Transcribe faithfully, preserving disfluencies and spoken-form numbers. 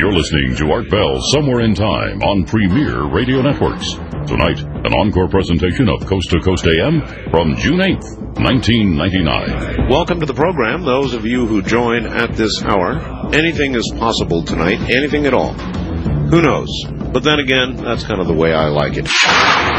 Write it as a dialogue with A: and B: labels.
A: You're listening to Art Bell Somewhere in Time on Premier Radio Networks. Tonight, an encore presentation of Coast to Coast A M from June eighth, nineteen ninety-nine.
B: Welcome to the program, those of you who join at this hour. Anything is possible tonight, anything at all. Who knows? But then again, that's kind of the way I like it.